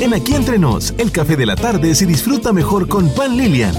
En Aquí Entre Nos, el café de la tarde se disfruta mejor con Pan Lilian.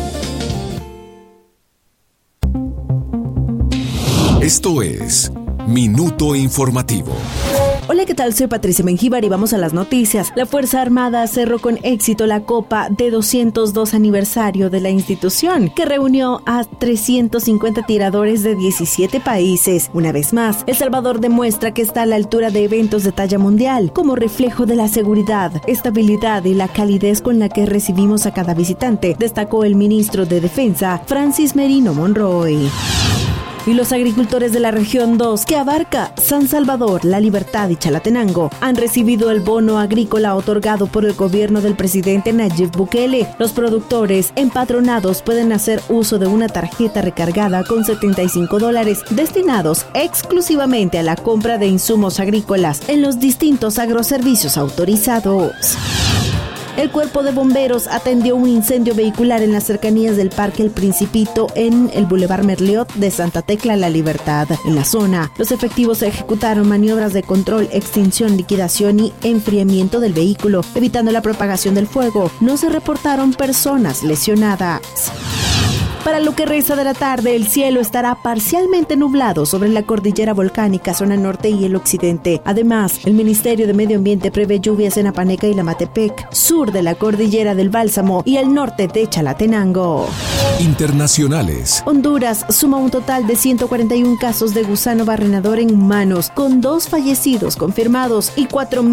Esto es Minuto Informativo. Hola, ¿qué tal? Soy Patricia Mengíbar y vamos a las noticias. La Fuerza Armada cerró con éxito la Copa de 202 aniversario de la institución, que reunió a 350 tiradores de 17 países. Una vez más, El Salvador demuestra que está a la altura de eventos de talla mundial, como reflejo de la seguridad, estabilidad y la calidez con la que recibimos a cada visitante, destacó el ministro de Defensa, Francis Merino Monroy. Y los agricultores de la región 2, que abarca San Salvador, La Libertad y Chalatenango, han recibido el bono agrícola otorgado por el gobierno del presidente Nayib Bukele. Los productores empadronados pueden hacer uso de una tarjeta recargada con $75 destinados exclusivamente a la compra de insumos agrícolas en los distintos agroservicios autorizados. El Cuerpo de Bomberos atendió un incendio vehicular en las cercanías del Parque El Principito en el Boulevard Merliot de Santa Tecla, La Libertad. En la zona, los efectivos ejecutaron maniobras de control, extinción, liquidación y enfriamiento del vehículo, evitando la propagación del fuego. No se reportaron personas lesionadas. Para lo que resta de la tarde, el cielo estará parcialmente nublado sobre la cordillera volcánica, zona norte y el occidente. Además, el Ministerio de Medio Ambiente prevé lluvias en Apaneca y Lamatepec, sur de la cordillera del Bálsamo y el norte de Chalatenango. Internacionales. Honduras suma un total de 141 casos de gusano barrenador en humanos, con 2 fallecidos confirmados y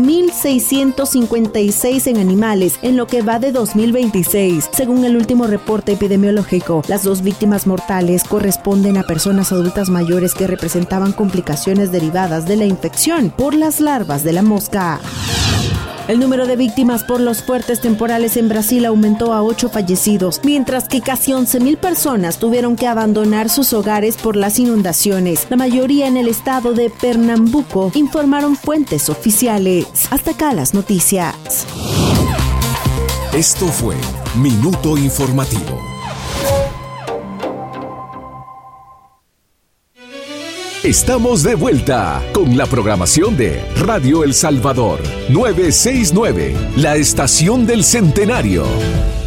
4.656 en animales en lo que va de 2026, según el último reporte epidemiológico. Las 2 víctimas mortales corresponden a personas adultas mayores que representaban complicaciones derivadas de la infección por las larvas de la mosca. El número de víctimas por los fuertes temporales en Brasil aumentó a 8 fallecidos, mientras que casi 11.000 personas tuvieron que abandonar sus hogares por las inundaciones, la mayoría en el estado de Pernambuco, informaron fuentes oficiales. Hasta acá las noticias. Esto fue Minuto Informativo. Estamos de vuelta con la programación de Radio El Salvador 969, la estación del centenario.